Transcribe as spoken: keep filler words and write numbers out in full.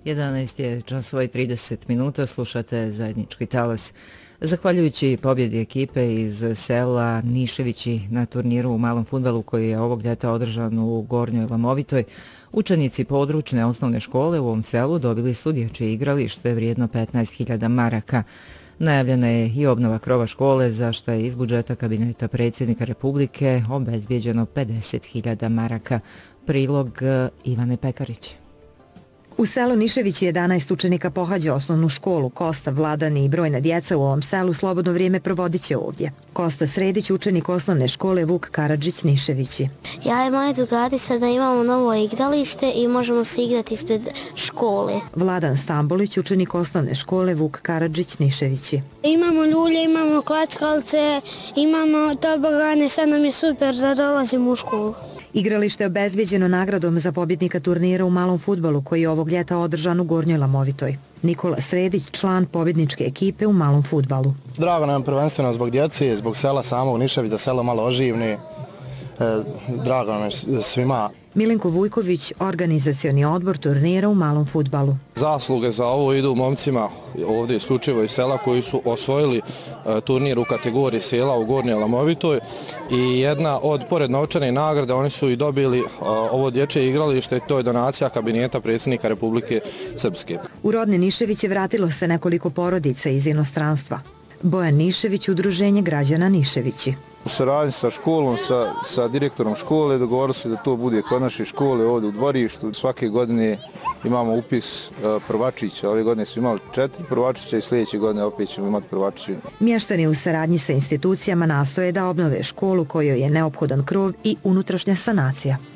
jedanaest je časova i trideset minuta, slušate zajednički talas. Zahvaljujući pobjedi ekipe iz sela Niševići na turniru u malom fudbalu koji je ovog ljeta održan u Gornjoj Lamovitoj, učenici područne osnovne škole u ovom selu dobili su dječje igralište vrijedno petnaest hiljada maraka. Najavljena je i obnova krova škole, za što je iz budžeta kabineta predsjednika Republike obezbijeđeno pedeset hiljada maraka. Prilog Ivane Pekarić. U selu Niševići jedanaest učenika pohađa osnovnu školu. Kosta, Vladan i brojna djeca u ovom selu slobodno vrijeme provodit će ovdje. Kosta Sredić, učenik osnovne škole Vuk Karadžić Niševići. Ja i moji drugari sada imamo novo igralište i možemo se igrati ispred škole. Vladan Stambolić, učenik osnovne škole Vuk Karadžić Niševići. Imamo ljulje, imamo klackalce, imamo tobogane, sad nam je super da dolazimo u školu. Igralište je obezbijeđeno nagradom za pobjednika turnira u malom fudbalu koji je ovog ljeta održan u Gornjoj Lamovitoj. Nikola Sredić, član pobjedničke ekipe u malom fudbalu. Drago nam prvenstveno zbog djece, zbog sela samog Nišević, da selo malo oživni. E, drago nam je svima. Milenko Vujković, organizacioni odbor turnira u malom fudbalu. Zasluge za ovo idu momcima ovdje isključivo iz sela koji su osvojili e, turnir u kategoriji sela u Gornjoj Lamovitoj i jedna od pored novčane nagrade oni su i dobili e, ovo dječje igralište, to je donacija kabineta predsjednika Republike Srpske. U rodne Niševiće vratilo se nekoliko porodica iz inostranstva. Bojan Nišević, udruženje građana Niševići. U saradnji sa školom, sa, sa direktorom škole dogovorili se da to bude kod naše škole ovdje u dvorištu. Svake godine imamo upis uh, prvačića. Ove godine smo imali četiri prvačića i sljedeće godine opet ćemo imati prvačića. Mještani u saradnji sa institucijama nastoje da obnove školu kojoj je neophodan krov i unutrašnja sanacija.